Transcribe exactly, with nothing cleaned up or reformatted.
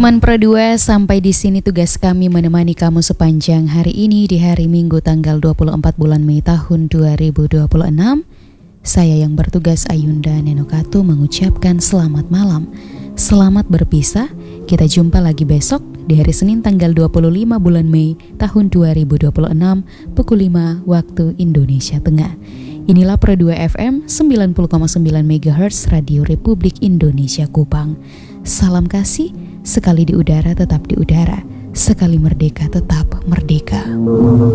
Teman Pro dua, sampai di sini tugas kami menemani kamu sepanjang hari ini di hari Minggu tanggal dua puluh empat bulan Mei tahun dua ribu dua puluh enam. Saya yang bertugas Ayunda Nenokatu mengucapkan selamat malam. Selamat berpisah. Kita jumpa lagi besok di hari Senin tanggal dua puluh lima bulan Mei tahun dua ribu dua puluh enam pukul lima waktu Indonesia Tengah. Inilah Pro dua F M sembilan puluh koma sembilan megahertz Radio Republik Indonesia Kupang. Salam kasih, sekali di udara tetap di udara, sekali merdeka tetap merdeka.